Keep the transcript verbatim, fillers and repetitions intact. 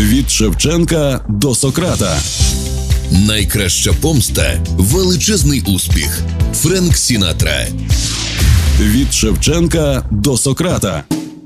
Від Шевченка до Сократа. Найкраща помста – величезний успіх. Френк Сінатра. Від Шевченка до Сократа.